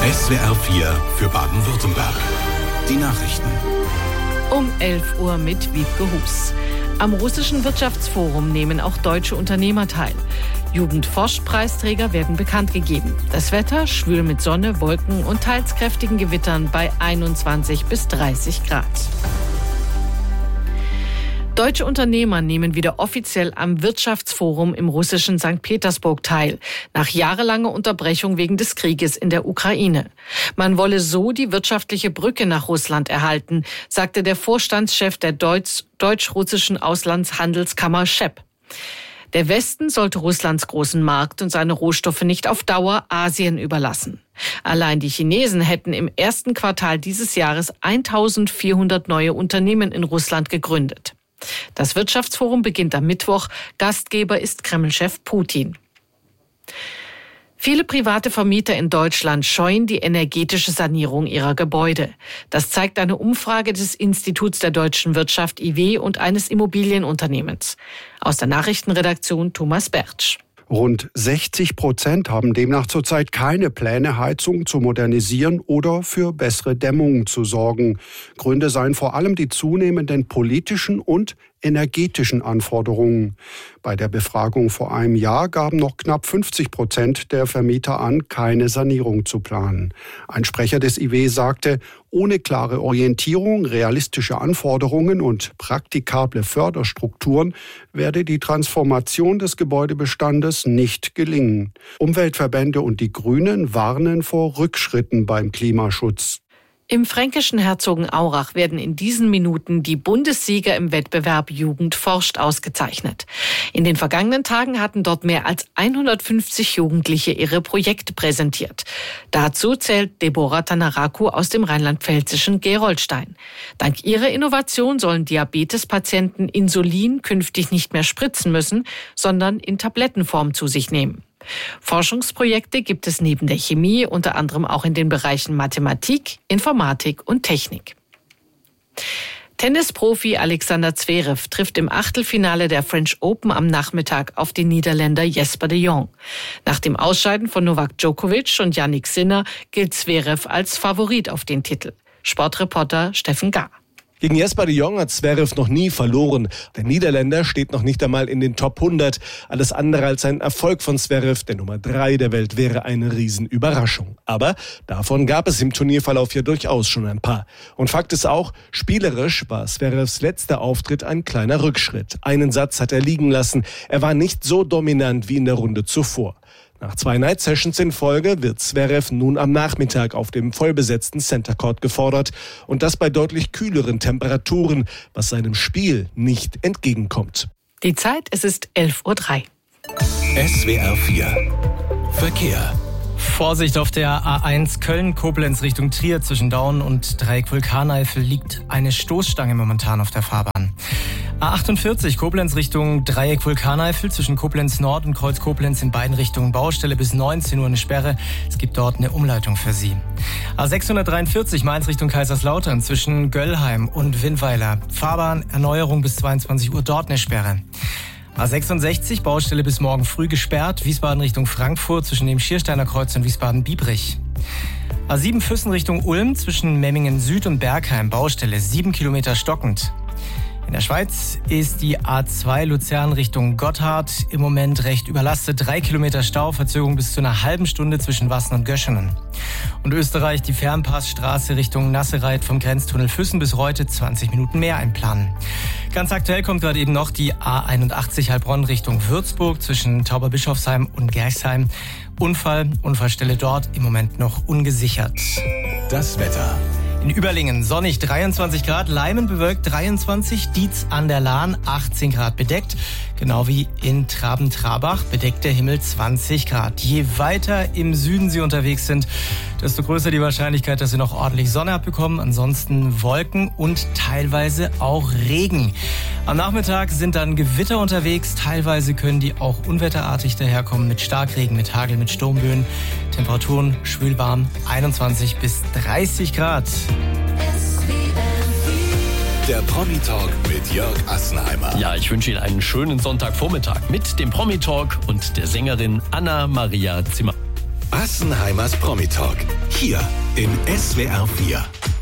SWR 4 für Baden-Württemberg. Die Nachrichten. Um 11 Uhr mit Wiebke Hus. Am russischen Wirtschaftsforum nehmen auch deutsche Unternehmer teil. Jugendforschpreisträger werden bekannt gegeben. Das Wetter schwül mit Sonne, Wolken und teils kräftigen Gewittern bei 21 bis 30 Grad. Deutsche Unternehmer nehmen wieder offiziell am Wirtschaftsforum im russischen St. Petersburg teil, nach jahrelanger Unterbrechung wegen des Krieges in der Ukraine. Man wolle so die wirtschaftliche Brücke nach Russland erhalten, sagte der Vorstandschef der deutsch-russischen Auslandshandelskammer SCHEP. Der Westen sollte Russlands großen Markt und seine Rohstoffe nicht auf Dauer Asien überlassen. Allein die Chinesen hätten im ersten Quartal dieses Jahres 1400 neue Unternehmen in Russland gegründet. Das Wirtschaftsforum beginnt am Mittwoch. Gastgeber ist Kreml-Chef Putin. Viele private Vermieter in Deutschland scheuen die energetische Sanierung ihrer Gebäude. Das zeigt eine Umfrage des Instituts der deutschen Wirtschaft IW und eines Immobilienunternehmens. Aus der Nachrichtenredaktion Thomas Bertsch. Rund 60% haben demnach zurzeit keine Pläne, Heizung zu modernisieren oder für bessere Dämmung zu sorgen. Gründe seien vor allem die zunehmenden politischen und energetischen Anforderungen. Bei der Befragung vor einem Jahr gaben noch knapp 50% der Vermieter an, keine Sanierung zu planen. Ein Sprecher des IW sagte, ohne klare Orientierung, realistische Anforderungen und praktikable Förderstrukturen werde die Transformation des Gebäudebestandes nicht gelingen. Umweltverbände und die Grünen warnen vor Rückschritten beim Klimaschutz. Im fränkischen Herzogenaurach werden in diesen Minuten die Bundessieger im Wettbewerb Jugend forscht ausgezeichnet. In den vergangenen Tagen hatten dort mehr als 150 Jugendliche ihre Projekte präsentiert. Dazu zählt Deborah Tanaraku aus dem rheinland-pfälzischen Gerolstein. Dank ihrer Innovation sollen Diabetespatienten Insulin künftig nicht mehr spritzen müssen, sondern in Tablettenform zu sich nehmen. Forschungsprojekte gibt es neben der Chemie unter anderem auch in den Bereichen Mathematik, Informatik und Technik. Tennisprofi Alexander Zverev trifft im Achtelfinale der French Open am Nachmittag auf den Niederländer Jesper de Jong. Nach dem Ausscheiden von Novak Djokovic und Jannik Sinner gilt Zverev als Favorit auf den Titel. Sportreporter Steffen Gahr. Gegen Jesper de Jong hat Zverev noch nie verloren. Der Niederländer steht noch nicht einmal in den Top 100. Alles andere als ein Erfolg von Zverev, der Nummer 3 der Welt, wäre eine Riesenüberraschung. Aber davon gab es im Turnierverlauf ja durchaus schon ein paar. Und Fakt ist auch, spielerisch war Zverevs letzter Auftritt ein kleiner Rückschritt. Einen Satz hat er liegen lassen. Er war nicht so dominant wie in der Runde zuvor. Nach 2 Night-Sessions in Folge wird Zverev nun am Nachmittag auf dem vollbesetzten Center Court gefordert. Und das bei deutlich kühleren Temperaturen, was seinem Spiel nicht entgegenkommt. Die Zeit, es ist 11:03 Uhr. SWR 4 Verkehr. Vorsicht auf der A1 Köln-Koblenz Richtung Trier zwischen Daun und Dreieck Vulkaneifel liegt eine Stoßstange momentan auf der Fahrbahn. A48 Koblenz Richtung Dreieck Vulkaneifel zwischen Koblenz Nord und Kreuz Koblenz in beiden Richtungen Baustelle bis 19 Uhr eine Sperre. Es gibt dort eine Umleitung für Sie. A643 Mainz Richtung Kaiserslautern zwischen Göllheim und Winnweiler. Fahrbahnerneuerung bis 22 Uhr dort eine Sperre. A66 Baustelle bis morgen früh gesperrt. Wiesbaden Richtung Frankfurt zwischen dem Schiersteiner Kreuz und Wiesbaden-Biebrich. A7 Füssen Richtung Ulm zwischen Memmingen Süd und Bergheim. Baustelle 7 Kilometer stockend. In der Schweiz ist die A2 Luzern Richtung Gotthard im Moment recht überlastet. 3 Kilometer Stau, Verzögerung bis zu einer halben Stunde zwischen Wassen und Göschenen. Und Österreich die Fernpassstraße Richtung Nassereit vom Grenztunnel Füssen bis Reute 20 Minuten mehr einplanen. Ganz aktuell kommt gerade eben noch die A81 Heilbronn Richtung Würzburg zwischen Tauberbischofsheim und Gerchsheim. Unfallstelle dort im Moment noch ungesichert. Das Wetter. In Überlingen sonnig 23 Grad, Leimen bewölkt 23, Dietz an der Lahn 18 Grad bedeckt. Genau wie in Traben-Trabach bedeckt der Himmel 20 Grad. Je weiter im Süden Sie unterwegs sind, desto größer die Wahrscheinlichkeit, dass Sie noch ordentlich Sonne abbekommen. Ansonsten Wolken und teilweise auch Regen. Am Nachmittag sind dann Gewitter unterwegs. Teilweise können die auch unwetterartig daherkommen mit Starkregen, mit Hagel, mit Sturmböen. Temperaturen schwül warm 21 bis 30 Grad. Der Promi-Talk mit Jörg Assenheimer. Ja, ich wünsche Ihnen einen schönen Sonntagvormittag mit dem Promi-Talk und der Sängerin Anna-Maria Zimmer. Sassenheimers Promi-Talk. Hier in SWR 4.